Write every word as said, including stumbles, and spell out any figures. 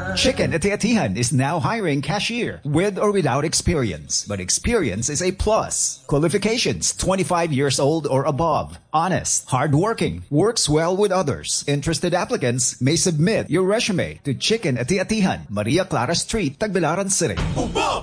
Chicken Ati-Atihan is now hiring cashier with or without experience. But experience is a plus. Qualifications, twenty-five years old or above. Honest, hardworking, works well with others. Interested applicants may submit your resume to Chicken Ati-Atihan, Maria Clara Street, Tagbilaran City.